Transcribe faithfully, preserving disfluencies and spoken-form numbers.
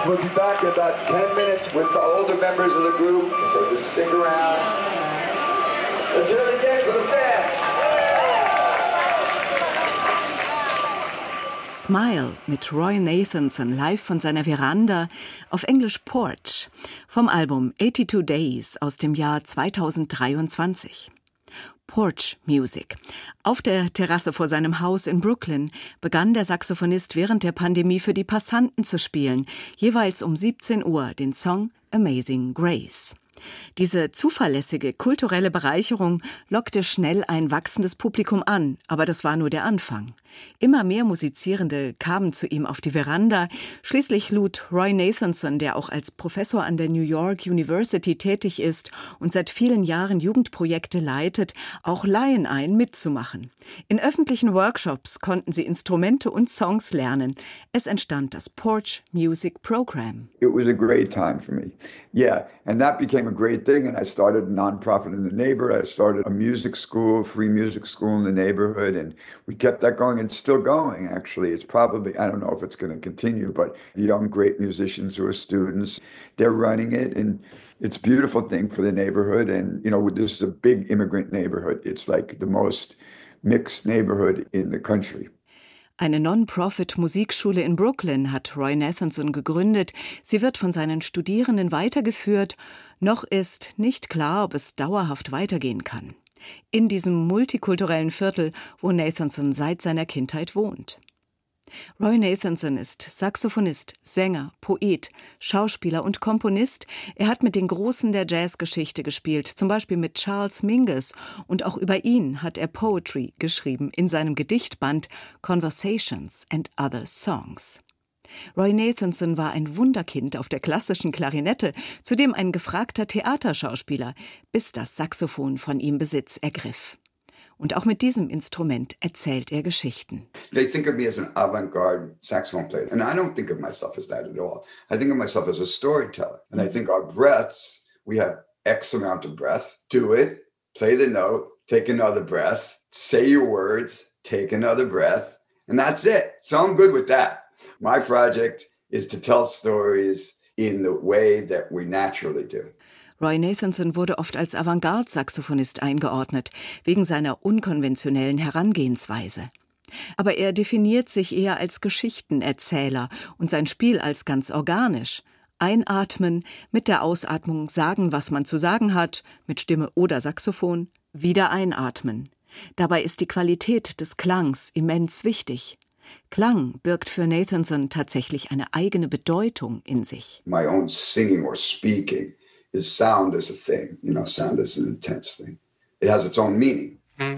We'll be back in about ten minutes with the older members of the group, so just stick around. Let's hear it again for the band. Smile mit Roy Nathanson live von seiner Veranda, auf Englisch Porch, vom Album eighty-two Days aus dem Jahr zweitausenddreiundzwanzig. Porch Music. Auf der Terrasse vor seinem Haus in Brooklyn begann der Saxophonist während der Pandemie für die Passanten zu spielen, jeweils um siebzehn Uhr den Song Amazing Grace. Diese zuverlässige kulturelle Bereicherung lockte schnell ein wachsendes Publikum an, aber das war nur der Anfang. Immer mehr Musizierende kamen zu ihm auf die Veranda. Schließlich lud Roy Nathanson, der auch als Professor an der New York University tätig ist und seit vielen Jahren Jugendprojekte leitet, auch Laien ein, mitzumachen. In öffentlichen Workshops konnten sie Instrumente und Songs lernen. Es entstand das Porch Music Program. It was a great time for me. Yeah, and that became a great thing, and I started a nonprofit in the neighborhood. I started a music school, free music school in the neighborhood, and we kept that going. It's still going, actually. It's probably, I don't know if it's going to continue, but young, great musicians who are students, they're running it, and it's a beautiful thing for the neighborhood. And, you know, this is a big immigrant neighborhood. It's like the most mixed neighborhood in the country. Eine Non-Profit-Musikschule in Brooklyn hat Roy Nathanson gegründet. Sie wird von seinen Studierenden weitergeführt. Noch ist nicht klar, ob es dauerhaft weitergehen kann. In diesem multikulturellen Viertel, wo Nathanson seit seiner Kindheit wohnt. Roy Nathanson ist Saxophonist, Sänger, Poet, Schauspieler und Komponist. Er hat mit den Großen der Jazzgeschichte gespielt, zum Beispiel mit Charles Mingus. Und auch über ihn hat er Poetry geschrieben in seinem Gedichtband Conversations and Other Songs. Roy Nathanson war ein Wunderkind auf der klassischen Klarinette, zudem ein gefragter Theaterschauspieler, bis das Saxophon von ihm Besitz ergriff. Und auch mit diesem Instrument erzählt er Geschichten. They think of me as an avant-garde saxophone player, and I don't think of myself as that at all. I think of myself as a storyteller, and I think our breaths, we have X amount of breath, do it, play the note, take another breath, say your words, take another breath, and that's it. So I'm good with that. My project is to tell stories in the way that we naturally do. Roy Nathanson wurde oft als Avantgarde-Saxophonist eingeordnet, wegen seiner unkonventionellen Herangehensweise. Aber er definiert sich eher als Geschichtenerzähler und sein Spiel als ganz organisch. Einatmen, mit der Ausatmung sagen, was man zu sagen hat, mit Stimme oder Saxophon, wieder einatmen. Dabei ist die Qualität des Klangs immens wichtig. Klang birgt für Nathanson tatsächlich eine eigene Bedeutung in sich. My own singing or speaking is sound as a thing, you know, sound is an intense thing. It has its own meaning.